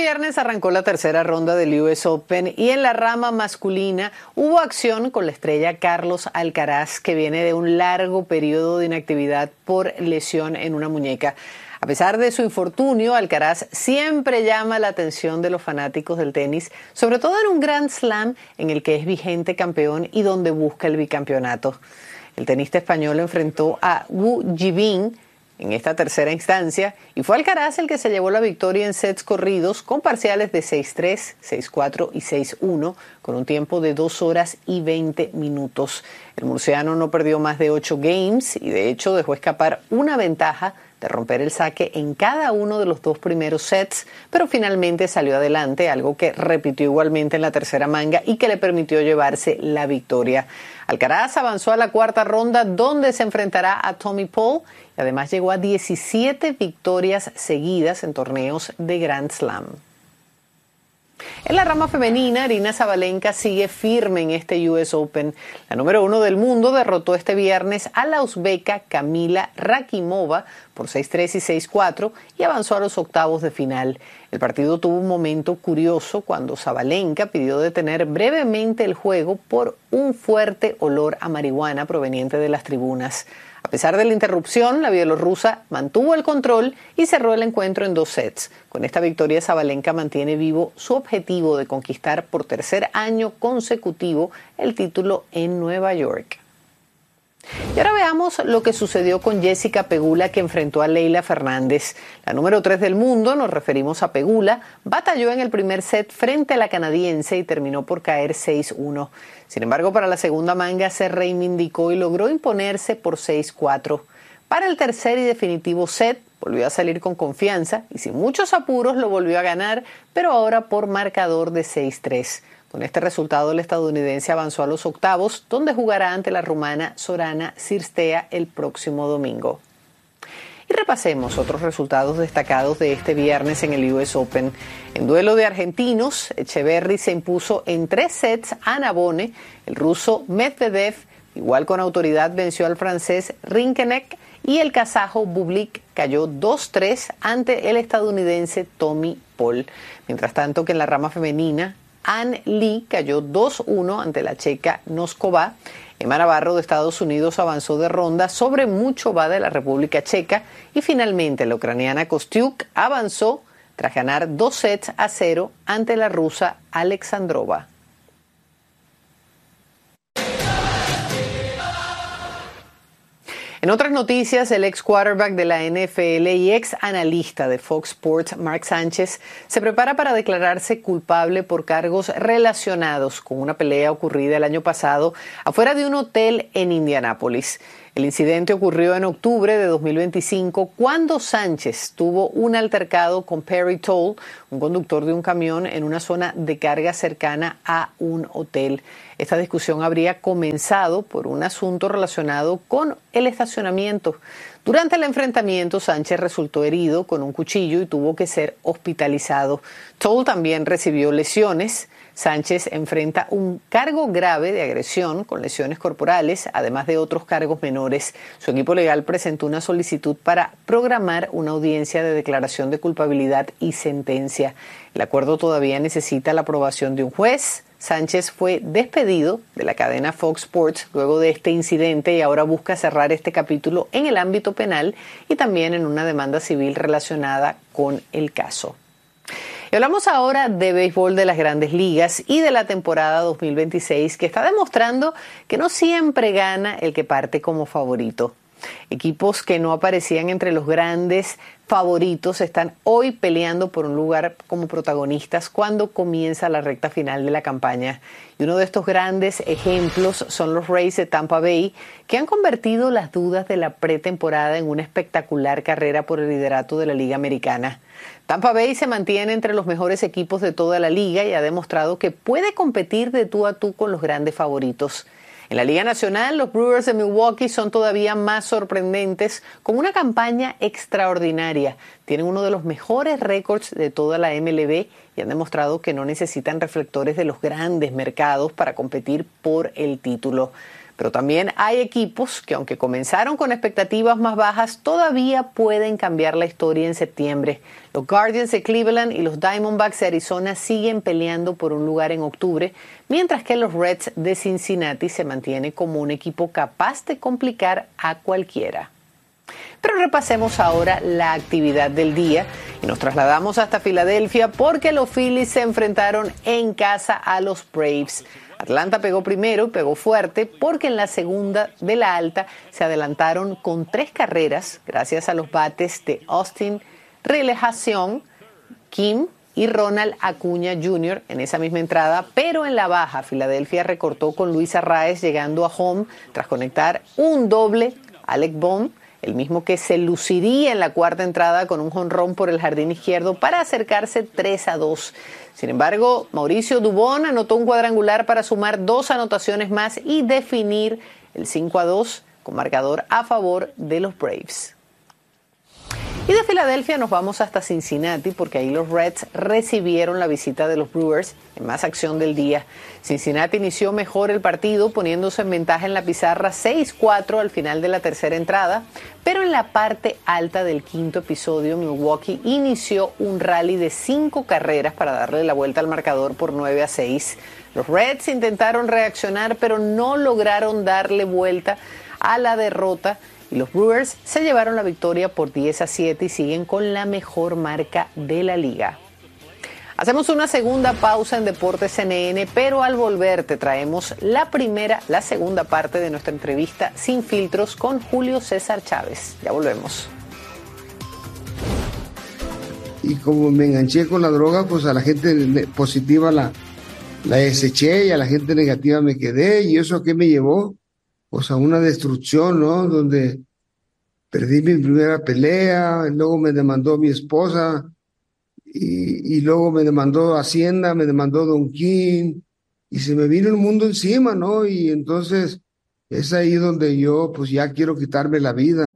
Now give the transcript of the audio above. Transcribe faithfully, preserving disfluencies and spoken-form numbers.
viernes arrancó la tercera ronda del U S Open y en la rama masculina hubo acción con la estrella Carlos Alcaraz, que viene de un largo periodo de inactividad por lesión en una muñeca. A pesar de su infortunio, Alcaraz siempre llama la atención de los fanáticos del tenis, sobre todo en un Grand Slam en el que es vigente campeón y donde busca el bicampeonato. El tenista español enfrentó a Wu Yibing en esta tercera instancia, y fue Alcaraz el que se llevó la victoria en sets corridos con parciales de seis tres, seis cuatro y seis uno, con un tiempo de dos horas y veinte minutos. El murciano no perdió más de ocho games y de hecho dejó escapar una ventaja de romper el saque en cada uno de los dos primeros sets, pero finalmente salió adelante, algo que repitió igualmente en la tercera manga y que le permitió llevarse la victoria. Alcaraz avanzó a la cuarta ronda, donde se enfrentará a Tommy Paul, y además llegó a diecisiete victorias seguidas en torneos de Grand Slam. En la rama femenina, Aryna Sabalenka sigue firme en este U S Open. La número uno del mundo derrotó este viernes a la uzbeka Kamila Rakimova por seis tres y seis cuatro y avanzó a los octavos de final. El partido tuvo un momento curioso cuando Sabalenka pidió detener brevemente el juego por un fuerte olor a marihuana proveniente de las tribunas. A pesar de la interrupción, la bielorrusa mantuvo el control y cerró el encuentro en dos sets. Con esta victoria, Sabalenka mantiene vivo su objetivo de conquistar por tercer año consecutivo el título en Nueva York. Y ahora veamos lo que sucedió con Jessica Pegula, que enfrentó a Leylah Fernández. La número tres del mundo, nos referimos a Pegula, batalló en el primer set frente a la canadiense y terminó por caer seis uno. Sin embargo, para la segunda manga se reivindicó y logró imponerse por seis cuatro. Para el tercer y definitivo set, volvió a salir con confianza y sin muchos apuros lo volvió a ganar, pero ahora por marcador de seis tres. Con este resultado, el estadounidense avanzó a los octavos, donde jugará ante la rumana Sorana Cirstea el próximo domingo. Y repasemos otros resultados destacados de este viernes en el U S Open. En duelo de argentinos, Echeverry se impuso en tres sets a Nabone. El ruso Medvedev, igual con autoridad, venció al francés Rinkeneck, y el kazajo Bublik cayó dos tres ante el estadounidense Tommy Paul. Mientras tanto, que en la rama femenina, Ann Lee cayó dos uno ante la checa Noskova. Emma Navarro de Estados Unidos avanzó de ronda sobre Muchova de la República Checa, y finalmente la ucraniana Kostyuk avanzó tras ganar dos sets a cero ante la rusa Alexandrova. En otras noticias, el ex quarterback de la N F L y ex analista de Fox Sports, Mark Sánchez, se prepara para declararse culpable por cargos relacionados con una pelea ocurrida el año pasado afuera de un hotel en Indianápolis. El incidente ocurrió en octubre de dos mil veinticinco, cuando Sánchez tuvo un altercado con Perry Toll, un conductor de un camión en una zona de carga cercana a un hotel. Esta discusión habría comenzado por un asunto relacionado con el estacionamiento. Durante el enfrentamiento, Sánchez resultó herido con un cuchillo y tuvo que ser hospitalizado. Toll también recibió lesiones. Sánchez enfrenta un cargo grave de agresión con lesiones corporales, además de otros cargos menores. Su equipo legal presentó una solicitud para programar una audiencia de declaración de culpabilidad y sentencia. El acuerdo todavía necesita la aprobación de un juez. Sánchez fue despedido de la cadena Fox Sports luego de este incidente y ahora busca cerrar este capítulo en el ámbito penal y también en una demanda civil relacionada con el caso. Y hablamos ahora de béisbol de las Grandes Ligas y de la temporada dos mil veintiséis, que está demostrando que no siempre gana el que parte como favorito. Equipos que no aparecían entre los grandes favoritos están hoy peleando por un lugar como protagonistas cuando comienza la recta final de la campaña. Y uno de estos grandes ejemplos son los Rays de Tampa Bay, que han convertido las dudas de la pretemporada en una espectacular carrera por el liderato de la Liga Americana. Tampa Bay se mantiene entre los mejores equipos de toda la liga y ha demostrado que puede competir de tú a tú con los grandes favoritos. En la Liga Nacional, los Brewers de Milwaukee son todavía más sorprendentes, con una campaña extraordinaria. Tienen uno de los mejores récords de toda la M L B y han demostrado que no necesitan reflectores de los grandes mercados para competir por el título. Pero también hay equipos que, aunque comenzaron con expectativas más bajas, todavía pueden cambiar la historia en septiembre. Los Guardians de Cleveland y los Diamondbacks de Arizona siguen peleando por un lugar en octubre, mientras que los Reds de Cincinnati se mantiene como un equipo capaz de complicar a cualquiera. Pero repasemos ahora la actividad del día y nos trasladamos hasta Filadelfia porque los Phillies se enfrentaron en casa a los Braves. Atlanta pegó primero y pegó fuerte porque en la segunda de la alta se adelantaron con tres carreras gracias a los bates de Austin Relajación, Kim y Ronald Acuña junior en esa misma entrada, pero en la baja Filadelfia recortó con Luis Arraez llegando a home tras conectar un doble Alec Bohm, el mismo que se luciría en la cuarta entrada con un jonrón por el jardín izquierdo para acercarse tres a dos. Sin embargo, Mauricio Dubón anotó un cuadrangular para sumar dos anotaciones más y definir el cinco a dos con marcador a favor de los Braves. Y de Filadelfia nos vamos hasta Cincinnati porque ahí los Reds recibieron la visita de los Brewers en más acción del día. Cincinnati inició mejor el partido poniéndose en ventaja en la pizarra seis cuatro al final de la tercera entrada, pero en la parte alta del quinto episodio Milwaukee inició un rally de cinco carreras para darle la vuelta al marcador por nueve a seis. Los Reds intentaron reaccionar pero no lograron darle vuelta a la derrota y los Brewers se llevaron la victoria por diez a siete y siguen con la mejor marca de la liga. Hacemos una segunda pausa en Deportes N N, pero al volver te traemos la primera, la segunda parte de nuestra entrevista Sin Filtros con Julio César Chávez. Ya volvemos. Y como me enganché con la droga, pues a la gente positiva la, la deseché y a la gente negativa me quedé. ¿Y eso a qué me llevó? Pues a una destrucción, ¿no? Donde perdí mi primera pelea, y luego me demandó mi esposa, y, y luego me demandó Hacienda, me demandó Don King, y se me vino el mundo encima, ¿no? Y entonces es ahí donde yo, pues ya quiero quitarme la vida.